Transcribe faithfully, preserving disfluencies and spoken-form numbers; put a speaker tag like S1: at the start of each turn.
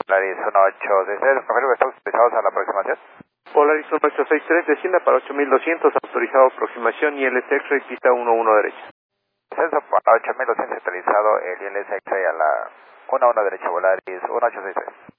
S1: Polaris uno ocho seis tres, confirmo que estamos autorizados a la aproximación.
S2: Polaris uno ocho seis tres, descienda para ocho mil doscientos, autorizado aproximación, I L S X-ray, pista uno uno derecha.
S1: Descenso para ocho mil doscientos, autorizado el I L S X-ray a la uno uno derecha, Polaris uno ocho seis tres.